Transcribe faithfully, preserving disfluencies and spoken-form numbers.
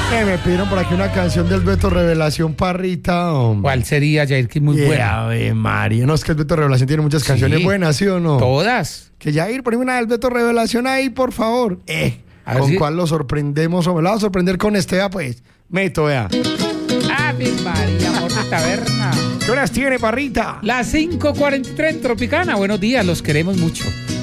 Eh, me pidieron por aquí una canción del dueto Revelación Parrita. Hombre. ¿Cuál sería, Jair? Que es muy Yeah, buena. Ave María. No, es que el dueto Revelación tiene muchas canciones Sí. buenas, ¿sí o no? Todas. Que Jair, poneme una del dueto Revelación ahí, por favor. Eh, A ver ¿con si- cuál lo sorprendemos? O me lo va a sorprender con este, vea, pues. Meto, vea. Ave María, amor de taberna. ¿Qué horas tiene, Parrita? Las cinco cuarenta y tres en Tropicana. Buenos días, los queremos mucho.